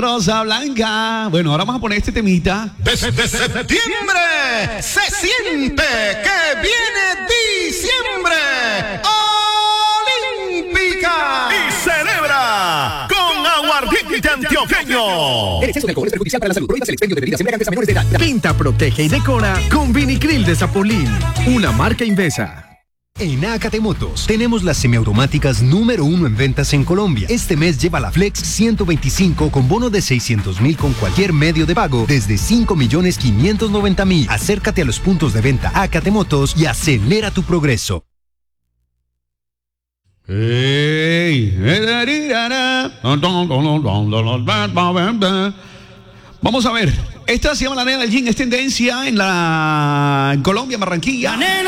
Rosa Blanca. Bueno, ahora vamos a poner este temita. Desde septiembre se siente que viene diciembre. Olímpica. Y celebra con aguardiente antioqueño. El exceso de alcohol es perjudicial para la salud. Prohíbas el expendio de bebidas embriagantes a menores de edad. Pinta, protege y decora con Vinicril de Zapolín, una marca Invesa. En AKT Motos tenemos las semiautomáticas número 1 en ventas en Colombia. Este mes lleva la Flex 125 con bono de 600.000 con cualquier medio de pago desde 5.590.000. Acércate a los puntos de venta AKT Motos y acelera tu progreso. Vamos a ver. Esta se llama La Nena del Gin. Es tendencia en Colombia, Barranquilla.